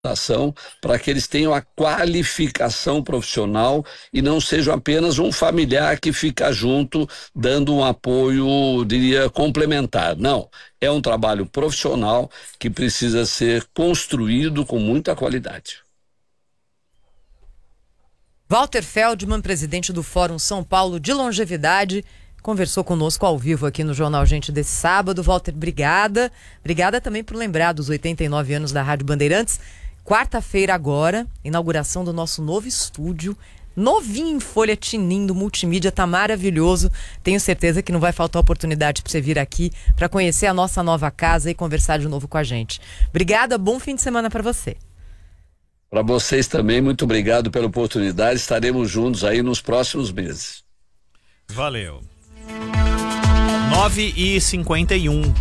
para que eles tenham a qualificação profissional e não sejam apenas um familiar que fica junto dando um apoio, diria, complementar. Não, é um trabalho profissional que precisa ser construído com muita qualidade. Walter Feldman, presidente do Fórum São Paulo de Longevidade, conversou conosco ao vivo aqui no Jornal Gente desse sábado. Walter, obrigada. Obrigada também por lembrar dos 89 anos da Rádio Bandeirantes. Quarta-feira agora, inauguração do nosso novo estúdio, novinho em folha, tinindo, multimídia, tá maravilhoso. Tenho certeza que não vai faltar oportunidade para você vir aqui para conhecer a nossa nova casa e conversar de novo com a gente. Obrigada, bom fim de semana para você. Para vocês também, muito obrigado pela oportunidade. Estaremos juntos aí nos próximos meses. Valeu. 9h51.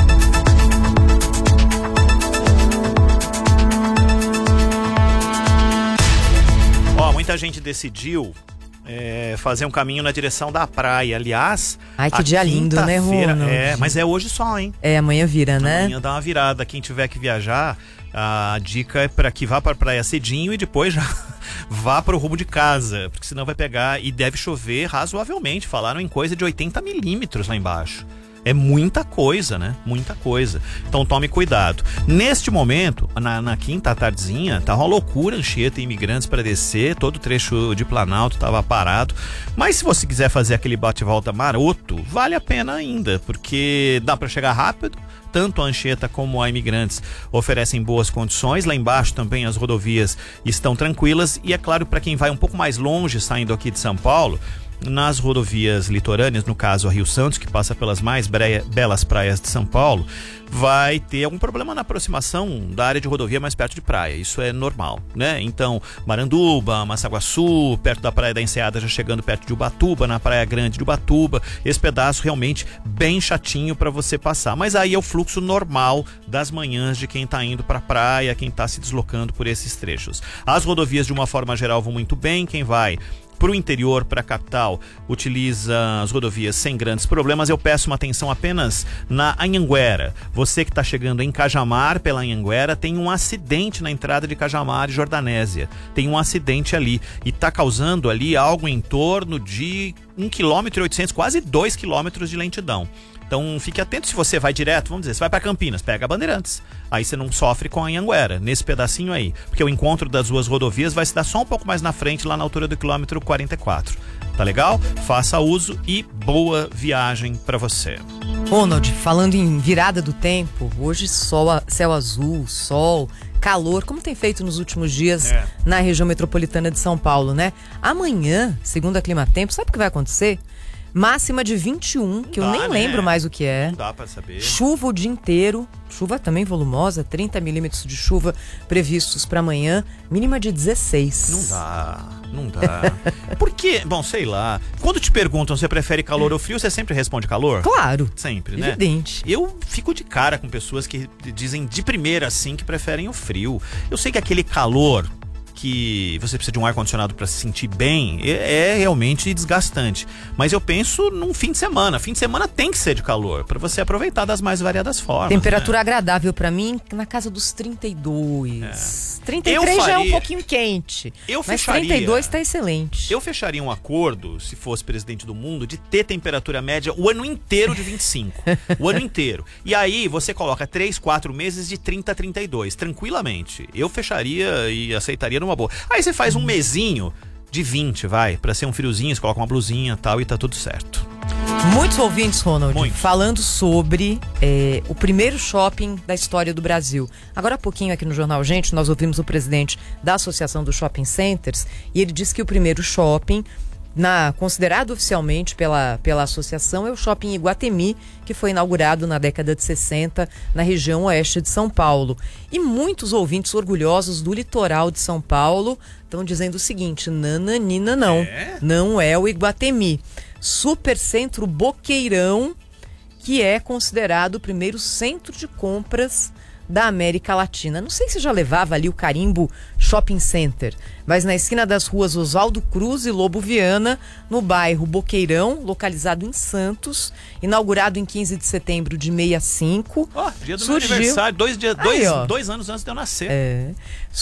Muita gente decidiu fazer um caminho na direção da praia. Aliás, ai, que dia lindo, né, Ronald? Mas é hoje só, hein? Amanhã vira, né? Amanhã dá uma virada. Quem tiver que viajar, a dica é para que vá para a praia cedinho e depois já vá para o rumo de casa, porque senão vai pegar e deve chover razoavelmente. Falaram em coisa de 80 milímetros lá embaixo. É muita coisa, né? Muita coisa. Então tome cuidado. Neste momento, na quinta tardezinha, tá uma loucura, Anchieta e Imigrantes para descer, todo o trecho de Planalto tava parado. Mas se você quiser fazer aquele bate-volta maroto, vale a pena ainda, porque dá para chegar rápido. Tanto a Anchieta como a Imigrantes oferecem boas condições. Lá embaixo também as rodovias estão tranquilas. E é claro, para quem vai um pouco mais longe, saindo aqui de São Paulo, nas rodovias litorâneas, no caso a Rio Santos, que passa pelas mais belas praias de São Paulo, vai ter algum problema na aproximação da área de rodovia mais perto de praia. Isso é normal, né? Então, Maranduba, Massaguaçu, perto da Praia da Enseada, já chegando perto de Ubatuba, na Praia Grande de Ubatuba, esse pedaço realmente bem chatinho para você passar. Mas aí é o fluxo normal das manhãs de quem tá indo para praia, quem tá se deslocando por esses trechos. As rodovias, de uma forma geral, vão muito bem. Quem vai para o interior, para a capital, utiliza as rodovias sem grandes problemas. Eu peço uma atenção apenas na Anhanguera. Você que está chegando em Cajamar, pela Anhanguera, tem um acidente na entrada de Cajamar e Jordanésia. Tem um acidente ali e está causando ali algo em torno de 1,8 km, quase 2 km de lentidão. Então fique atento. Se você vai direto, vamos dizer, você vai para Campinas, pega a Bandeirantes. Aí você não sofre com a Anhanguera, nesse pedacinho aí. Porque o encontro das duas rodovias vai se dar só um pouco mais na frente, lá na altura do quilômetro 44. Tá legal? Faça uso e boa viagem para você. Ronald, falando em virada do tempo, hoje céu azul, sol, calor, como tem feito nos últimos dias na região metropolitana de São Paulo, né? Amanhã, segundo a Climatempo, sabe o que vai acontecer? Máxima de 21, que eu nem lembro mais o que é. Não dá pra saber. Chuva o dia inteiro. Chuva também volumosa, 30 milímetros de chuva previstos para amanhã. Mínima de 16. Não dá. Por quê? Bom, sei lá. Quando te perguntam se você prefere calor ou frio, você sempre responde calor? Claro. Sempre, né? Evidente. Eu fico de cara com pessoas que dizem de primeira assim que preferem o frio. Eu sei que aquele calor que você precisa de um ar-condicionado para se sentir bem, é realmente desgastante. Mas eu penso num fim de semana. Fim de semana tem que ser de calor, para você aproveitar das mais variadas formas. Temperatura agradável para mim, na casa dos 32. 33 já é um pouquinho quente. Mas 32 tá excelente. Eu fecharia um acordo, se fosse presidente do mundo, de ter temperatura média o ano inteiro de 25. O ano inteiro. E aí você coloca 3, 4 meses de 30 a 32, tranquilamente. Eu fecharia e aceitaria numa boa. Aí você faz um mesinho de 20, pra ser um friozinho, você coloca uma blusinha e tal, e tá tudo certo. Muitos ouvintes, Ronald, falando sobre o primeiro shopping da história do Brasil. Agora há pouquinho aqui no Jornal Gente, nós ouvimos o presidente da Associação dos Shopping Centers, e ele disse que o primeiro shopping, considerado oficialmente pela associação, é o Shopping Iguatemi, que foi inaugurado na década de 60 na região oeste de São Paulo. E muitos ouvintes orgulhosos do litoral de São Paulo estão dizendo o seguinte: nananina não é o Iguatemi. Supercentro Boqueirão, que é considerado o primeiro centro de compras da América Latina. Não sei se já levava ali o carimbo Shopping Center, mas na esquina das ruas Oswaldo Cruz e Lobo Viana, no bairro Boqueirão, localizado em Santos, inaugurado em 15 de setembro de 65. Dia do meu aniversário, 2 anos antes de eu nascer.